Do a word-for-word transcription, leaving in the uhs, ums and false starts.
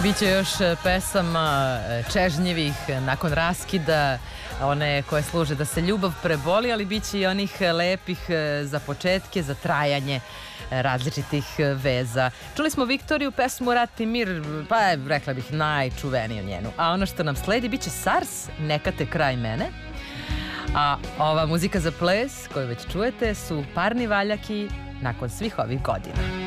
Biće još pesama čežnjevih nakon raskida, one koje služe da se ljubav preboli, ali biće i onih lepih za početke, za trajanje različitih veza. Čuli smo Viktoriju, pesmu Rat i mir, pa je, rekla bih, najčuveniju njenu. A ono što nam sledi biće Sars, Neka te kraj mene. A ova muzika za ples, koju već čujete, su Parni valjaki nakon svih ovih godina.